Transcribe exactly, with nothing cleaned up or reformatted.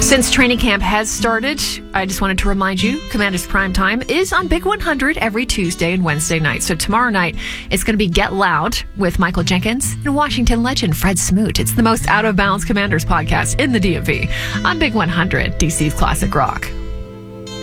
Since training camp has started, I just wanted to remind you, Commanders Prime Time is on Big one hundred every Tuesday and Wednesday night. So tomorrow night, it's going to be Get Loud with Michael Jenkins and Washington legend Fred Smoot. It's the most out-of-bounds Commanders podcast in the D M V on Big one hundred, D C's Classic Rock.